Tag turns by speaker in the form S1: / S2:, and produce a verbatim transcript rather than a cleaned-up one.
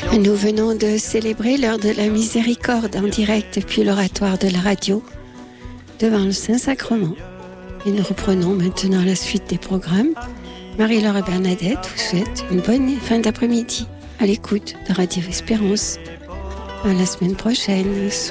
S1: Nous venons de célébrer l'heure de la miséricorde en direct depuis l'oratoire de la radio devant le Saint-Sacrement. Et nous reprenons maintenant la suite des programmes. Marie-Laure et Bernadette vous souhaitent une bonne fin d'après-midi à l'écoute de Radio Espérance. À la semaine prochaine.